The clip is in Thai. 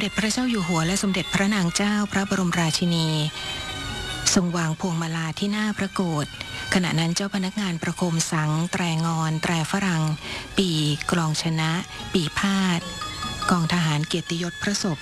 เด็จพระเจ้าอยู่หัวและสมเด็จพระนางเจ้าพระบรมราชินีทรงวางพวงมาลาที่หน้าพระโกฐขณะนั้นเจ้าพนักงานประโคมสังแตรงอนแตรฝรั่งปีกลองชนะปีพาดกองทหารเกียรติยศพระศพ